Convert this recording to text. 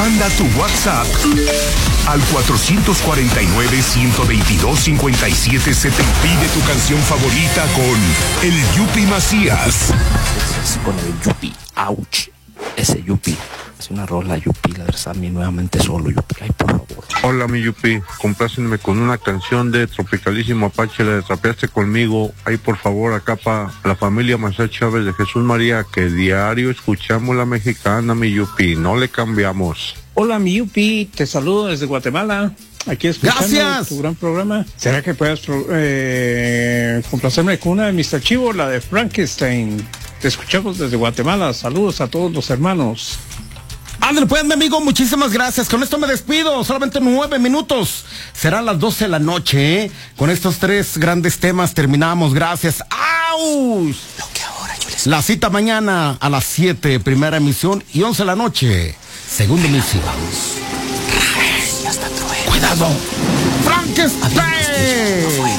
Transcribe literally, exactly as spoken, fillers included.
Manda tu WhatsApp al cuatro cuatro nueve, uno dos dos, cinco siete siete. Pide tu canción favorita con el Yupi Macías. Con el Yupi, ouch. Ese Yupi. Es una rola, Yupi, la verdad, a mí nuevamente solo, Yupi. Ay, por favor. Hola, mi Yupi. Complácenme con una canción de Tropicalísimo Apache, la de Trapeaste Conmigo. Ay, por favor, acá para la familia Manuel Chávez de Jesús María, que diario escuchamos la mexicana, mi Yupi. No le cambiamos. Hola, mi Yupi. Te saludo desde Guatemala. Aquí escuchando Gracias. Tu gran programa. ¿Será que puedes eh, complacerme con una de mister Chivo, la de Frankenstein? Te escuchamos desde Guatemala. Saludos a todos los hermanos. Ándale pues, mi amigo, muchísimas gracias. Con esto me despido, solamente nueve minutos. Serán las doce de la noche, ¿eh? Con estos tres grandes temas terminamos, gracias. ¡Auch! Lo que ahora yo les... La cita mañana a las siete, primera emisión, y once de la noche, segunda emisión. Ya está, Troé. Cuidado. Frankenstein.